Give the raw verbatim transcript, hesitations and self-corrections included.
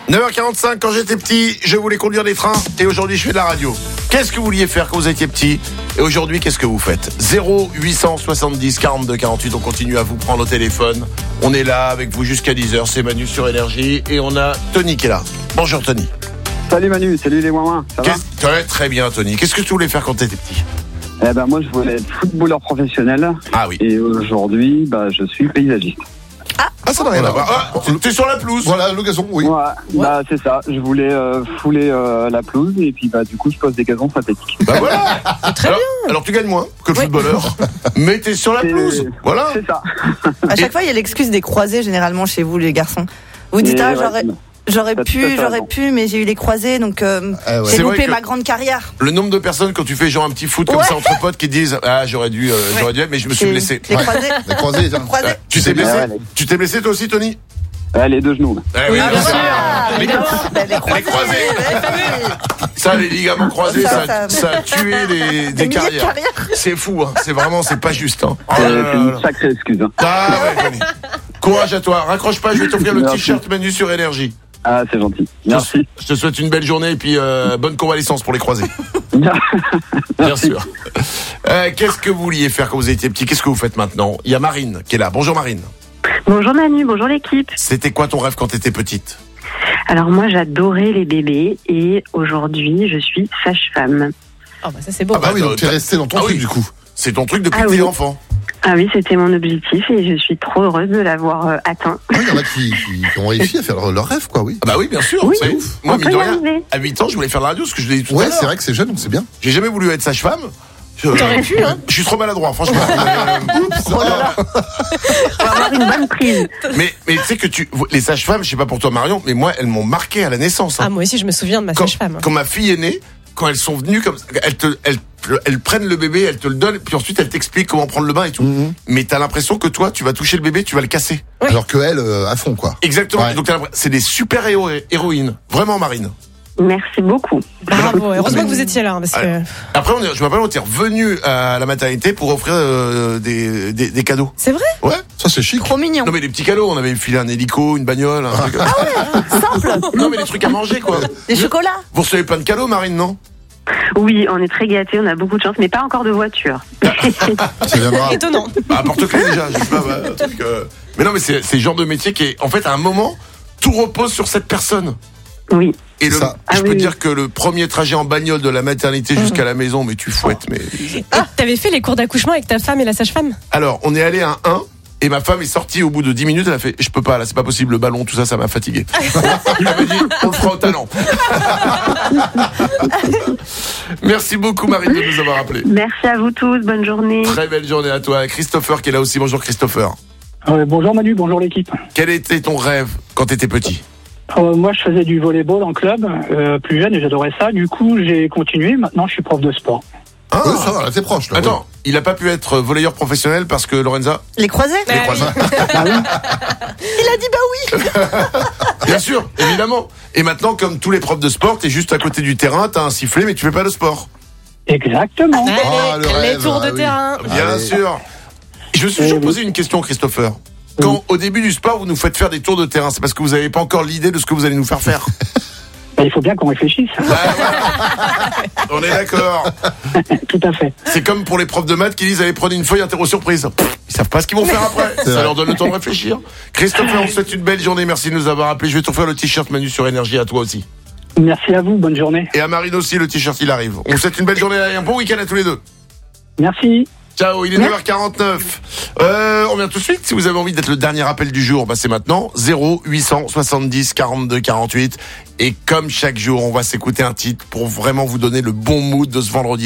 neuf heures quarante-cinq, quand j'étais petit, je voulais conduire des trains et aujourd'hui je fais de la radio. Qu'est-ce que vous vouliez faire quand vous étiez petit et aujourd'hui qu'est-ce que vous faites? Zéro huit cent soixante-dix quarante-deux quarante-huit, on continue à vous prendre au téléphone. On est là avec vous jusqu'à dix heures, c'est Manu sur Énergie et on a Tony qui est là. Bonjour Tony. Salut Manu, salut les ouin ça va? Ouais, très bien Tony. Qu'est-ce que tu voulais faire quand tu étais petit? Eh ben moi je voulais être footballeur professionnel. Ah oui. Et aujourd'hui bah je suis paysagiste. Ah, ça n'a rien à voir. Ah, t'es sur la pelouse. Voilà, l'occasion, oui. Ouais, bah c'est ça. Je voulais euh, fouler euh, la pelouse et puis bah du coup je pose des gazons synthétiques. Bah voilà. Très alors, bien. alors tu gagnes moins que le Oui. footballeur, mais t'es sur la C'est- pelouse. Voilà. C'est ça. À chaque fois, il y a l'excuse des croisés généralement chez vous, les garçons. Vous dites Et ah ouais, j'aurais j'aurais t'as tout à pu, fait j'aurais raison. pu, mais j'ai eu les croisés, donc euh, Ah ouais. j'ai C'est vrai loupé que- ma grande carrière. Le nombre de personnes quand tu fais genre un petit foot comme Ouais. ça entre potes qui disent ah j'aurais dû, euh, Ouais. j'aurais dû, mais je me suis Les- blessé. Les Ouais. croisés. Les croisés, tiens. Croisés. Ouais. Tu t'es Ouais, blessé ouais, les- Tu t'es blessé toi aussi Tony? Ouais, les deux genoux. Eh oui, Ah, bien bien sûr. sûr. Les- Évidemment. Ben, les croisés. croisés. Ouais. Ça les ligaments croisés, ça, Ça, ça- ça a tué des, des Des milliers de carrières. carrières. C'est fou, hein. C'est vraiment, c'est pas juste. Hein. Oh C'est là c'est là une là. sacrée excuse. Hein. Ah ouais Tony. Courage à toi. Raccroche pas, je vais t'offrir le Merci. t-shirt Manu sur Énergie. Ah c'est gentil. Merci. Je te souhaite une belle journée et puis euh, bonne convalescence pour les croisés. Bien Merci. sûr. Euh, qu'est-ce que vous vouliez faire quand vous étiez petit? Qu'est-ce que vous faites maintenant? Il y a Marine qui est là. Bonjour Marine. Bonjour Manu, bonjour l'équipe. C'était quoi ton rêve quand t'étais petite? Alors moi j'adorais les bébés et aujourd'hui je suis sage-femme. Oh bah ça c'est beau. Ah bah, Ah oui, donc t'as- t'es resté dans ton Ah truc oui. du coup. C'est ton truc depuis Ah que t'es oui. enfant. Ah oui, c'était mon objectif et je suis trop heureuse de l'avoir euh, atteint. Ah, il y en a qui, qui- qui ont réussi à faire leur, leur rêve, quoi, oui. Ah bah oui, bien sûr. Oui. C'est ouf. Moi, On mine peut de y rien, arriver. à huit ans, je voulais faire la radio, ce que je l'ai dit tout à Ouais, l'heure. c'est vrai que c'est jeune, donc c'est bien. J'ai jamais voulu être sage-femme. Je, T'aurais pu, hein. je suis trop maladroit, franchement. Euh, oups. Pour avoir une bonne prise. mais mais tu sais que tu, les sages-femmes, je sais pas pour toi Marion, mais moi, elles m'ont marqué à la naissance. hein. Ah, moi aussi, je me souviens de ma quand, sage-femme. quand ma fille est née, quand elles sont venues comme ça, elles te, elles, elles prennent le bébé, elles te le donnent, puis ensuite elles t'expliquent comment prendre le bain et tout. Mhm. Mais t'as l'impression que toi, tu vas toucher le bébé, tu vas le casser. Oui. Alors que elle, euh, à fond, quoi. Exactement. Ouais. Donc t'as l'impression- c'est des super héros, héroïnes, vraiment Marine. Merci beaucoup. Bravo, heureusement Mais- que vous étiez là, parce que Après, on est, je me rappelle, on était revenu à la maternité pour offrir euh, des, des, des cadeaux. c'est vrai. Ouais. Ça, c'est chic. Trop mignon. Non mais des petits cadeaux, on avait filé un hélico, une bagnole, un truc. Simple. Non mais des trucs à manger quoi. Des chocolats. Vous recevez plein de cadeaux Marine, non? Oui, on est très gâtés, on a beaucoup de chance, mais pas encore de voiture. Ça viendra. Étonnant. Bah, un porte-clés déjà, je sais pas, bah, un truc, euh. Mais non mais c'est, c'est le genre de métier qui est, en fait à un moment, tout repose sur cette personne. Oui. Et le, Ça. je Ah peux oui, te oui. dire que le premier trajet en bagnole de la maternité jusqu'à la maison, mais tu fouettes. Mais Ah, t'avais fait les cours d'accouchement avec ta femme et la sage-femme? alors, on est allé à un et ma femme est sortie au bout de dix minutes. Elle a fait, je peux pas là, c'est pas possible, le ballon, tout ça, ça m'a fatigué. Elle m'a dit, on le fera au talent. Merci beaucoup Marine de nous avoir appelé. Merci à vous tous, bonne journée. Très belle journée à toi. Christopher qui est là aussi. Bonjour Christopher. Euh, bonjour Manu, bonjour l'équipe. Quel était ton rêve quand t'étais petit? Euh, moi je faisais du volleyball en club, euh, plus jeune et j'adorais ça. Du coup j'ai continué, maintenant je suis prof de sport. Ah, Ouais, ça va, là, t'es proche, là. attends, il a pas pu être volleyeur professionnel parce que Lorenza, Les croisés. les croisés. Il a dit bah oui. Bien sûr, évidemment. Et maintenant, comme tous les profs de sport, t'es juste à côté du terrain, t'as un sifflet, mais tu fais pas de sport. Exactement. Allez, Ah, le les rêve, tours de ah oui. terrain. Bien Allez. sûr. Je me suis toujours posé une question, Christopher. Quand au début du sport, vous nous faites faire des tours de terrain, c'est parce que vous n'avez pas encore l'idée de ce que vous allez nous faire faire. Bah, il faut bien qu'on réfléchisse. Ouais, ouais. On est d'accord. Tout à fait. C'est comme pour les profs de maths qui disent allez prenez une feuille interro surprise. Pff, ils savent pas ce qu'ils vont faire après. Ça vrai. leur donne le temps de réfléchir. Christopher, on te souhaite une belle journée. Merci de nous avoir appelés. Je vais t'offrir le t-shirt Manu sur Énergie à toi aussi. Merci à vous, bonne journée. Et à Marine aussi, le t-shirt il arrive. On vous souhaite une belle journée et un bon week-end à tous les deux. Merci. Ciao, il est neuf heures quarante-neuf. Euh, on vient tout de suite. Si vous avez envie d'être le dernier appel du jour, bah c'est maintenant. zéro huit cent soixante-dix quarante-deux quarante-huit. Et comme chaque jour, on va s'écouter un titre pour vraiment vous donner le bon mood de ce vendredi.